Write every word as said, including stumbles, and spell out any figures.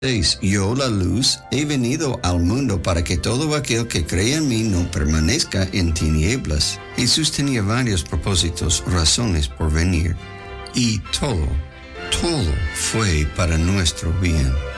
seis. Yo, la luz, he venido al mundo para que todo aquel que cree en mí no permanezca en tinieblas. Jesús tenía varios propósitos, razones por venir. Y todo, todo fue para nuestro bien.